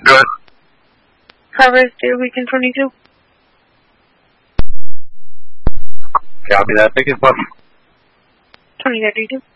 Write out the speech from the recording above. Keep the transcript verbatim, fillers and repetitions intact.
Good. Harvest Day Weekend twenty-two. Copy that. Ticket button. twenty thirty-two.